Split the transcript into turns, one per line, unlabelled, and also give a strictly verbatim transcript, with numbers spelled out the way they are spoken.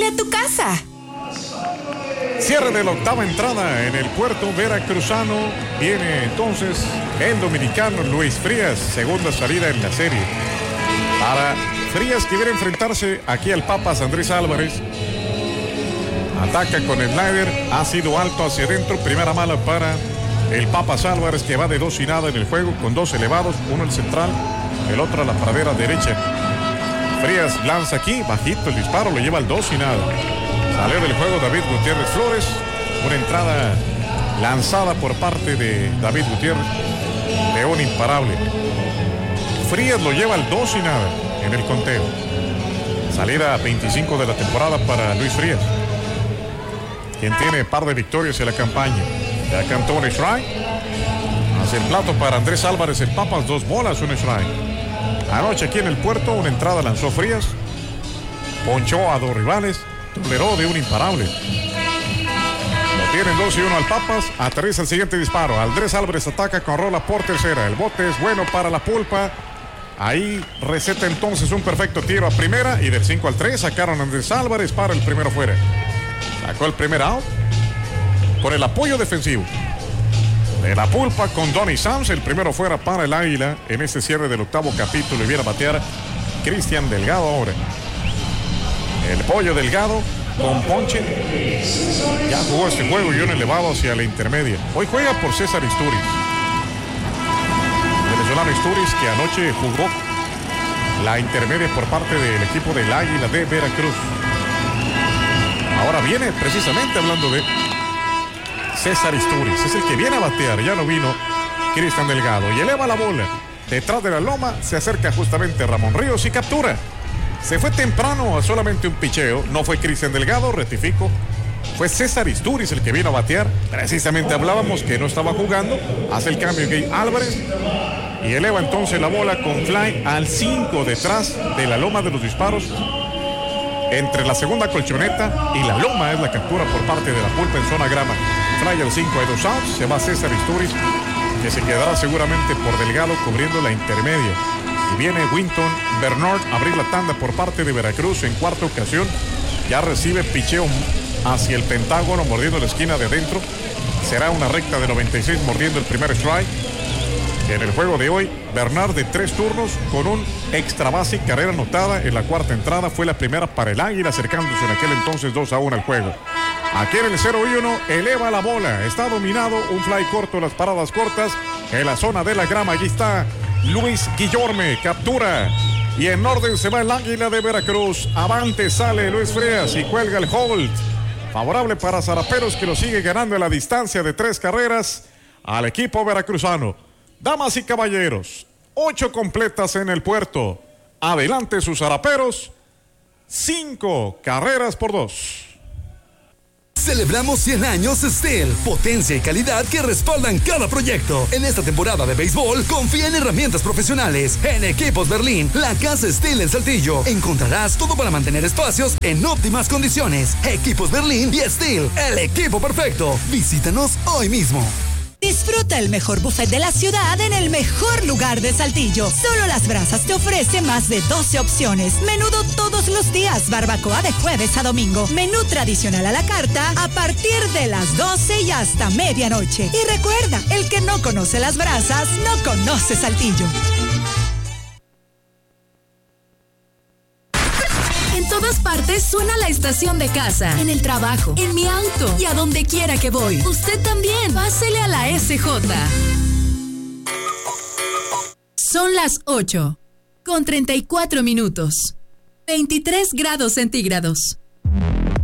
a tu casa.
Cierre de la octava entrada en el puerto veracruzano. Viene entonces el dominicano Luis Frías, segunda salida en la serie. Para Frías, que viene a enfrentarse aquí al Papas Andrés Álvarez. Ataca con el slider, ha sido alto hacia adentro, primera mala para el Papas Álvarez, que va de dos y nada en el juego, con dos elevados, uno al central, el otro a la pradera derecha. Frías lanza aquí, bajito el disparo, lo lleva al dos y nada. Salió del juego David Gutiérrez Flores, una entrada lanzada por parte de David Gutiérrez, león imparable. Frías lo lleva al dos y nada en el conteo. Salida veinticinco de la temporada para Luis Frías, quien tiene par de victorias en la campaña. Ya cantó un strike. Hacia el plato para Andrés Álvarez, el Papas, dos bolas, un strike. Anoche aquí en el puerto, una entrada lanzó Frías, ponchó a dos rivales, toleró de un imparable. Lo tienen dos y uno al Papas. Aterriza el siguiente disparo. Andrés Álvarez ataca con rola por tercera. El bote es bueno para la pulpa. Ahí receta entonces un perfecto tiro a primera, y del cinco al tres sacaron a Andrés Álvarez para el primero fuera. Sacó el primer out con el apoyo defensivo de la pulpa con Donny Sams. El primero fuera para el Águila en este cierre del octavo capítulo. Y viene a batear Cristian Delgado ahora. El pollo Delgado con ponche. Ya jugó este juego y un elevado hacia la intermedia. Hoy juega por César Isturiz. Venezolano Isturiz, que anoche jugó la intermedia por parte del equipo del Águila de Veracruz. Ahora viene precisamente hablando de César Isturiz. Es el que viene a batear. Ya no vino Cristian Delgado. Y eleva la bola. Detrás de la loma se acerca justamente Ramón Ríos y captura. Se fue temprano a solamente un picheo. No fue Cristian Delgado, rectifico. Fue César Isturiz el que vino a batear. Precisamente hablábamos que no estaba jugando. Hace el cambio Gay Álvarez. Y eleva entonces la bola con fly al cinco detrás de la loma de los disparos. Entre la segunda colchoneta y la loma es la captura por parte de la pulpa en zona grama. Fly al cinco, hay dos outs. Se va César Isturiz, que se quedará seguramente por Delgado cubriendo la intermedia. Y viene Winton Bernard a abrir la tanda por parte de Veracruz en cuarta ocasión. Ya recibe picheo hacia el pentágono, mordiendo la esquina de adentro. Será una recta de noventa y seis mordiendo el primer strike. En el juego de hoy, Bernard de tres turnos con un extra base, carrera anotada en la cuarta entrada. Fue la primera para el Águila, acercándose en aquel entonces dos a uno al juego. Aquí en el cero y uno, eleva la bola. Está dominado, un fly corto, las paradas cortas. En la zona de la grama, allí está Luis Guillorme, captura. Y en orden se va el Águila de Veracruz. Avante sale Luis Frías y cuelga el hold. Favorable para Zaraperos, que lo sigue ganando en la distancia de tres carreras al equipo veracruzano. Damas y caballeros, ocho completas en el puerto. Adelante sus Zaraperos. Cinco carreras por dos.
Celebramos cien años Steel, potencia y calidad que respaldan cada proyecto. En esta temporada de béisbol, confía en herramientas profesionales. En Equipos Berlín, la casa Steel en Saltillo. Encontrarás todo para mantener espacios en óptimas condiciones. Equipos Berlín y Steel, el equipo perfecto. Visítanos hoy mismo.
Disfruta el mejor buffet de la ciudad en el mejor lugar de Saltillo. Solo Las Brasas te ofrece más de doce opciones. Menudo todos los días, barbacoa de jueves a domingo. Menú tradicional a la carta a partir de las doce y hasta medianoche. Y recuerda, el que no conoce Las Brasas, no conoce Saltillo.
En todas partes suena la estación de casa, en el trabajo, en mi auto y a donde quiera que voy. Usted también, pásele a la S J. Son las ocho, con treinta y cuatro minutos, veintitrés grados centígrados.